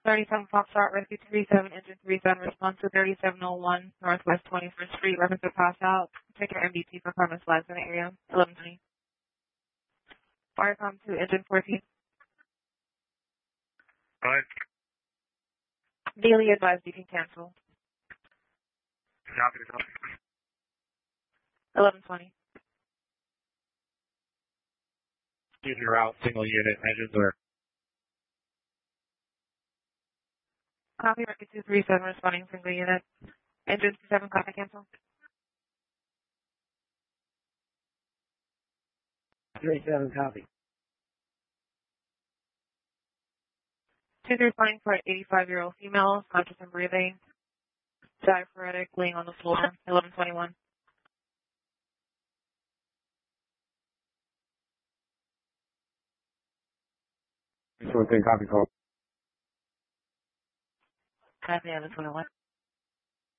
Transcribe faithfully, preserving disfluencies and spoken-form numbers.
thirty-seven Foxtrot, Rescue two three seven, Engine three seven, response to thirty-seven oh one, Northwest twenty-first Street, reference to pass out. Taking M D T for Carmen Slides in the area, eleven twenty. Firecom to Engine fourteen. Go ahead. Daily advised you can cancel. Copy, copy. eleven twenty. Excuse me, route, single unit, engines are. Copy, Rescue two three seven, responding single unit. Engine two seven, copy, cancel. three seven, copy. two three flying for an eighty-five-year-old female, conscious and breathing, diaphoretic, laying on the floor, eleven twenty-one. This one thing, copy call. Copy, eleven twenty-one.